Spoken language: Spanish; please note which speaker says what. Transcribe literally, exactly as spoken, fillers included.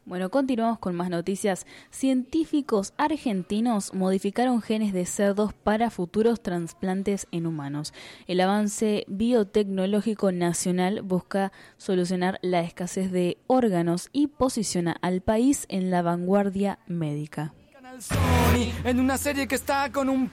Speaker 1: Bueno, continuamos con más noticias. Científicos argentinos modificaron genes de cerdos para futuros trasplantes en humanos. El avance biotecnológico nacional busca solucionar la escasez de órganos y posiciona al país en la vanguardia médica.
Speaker 2: Sony, en una serie que está con un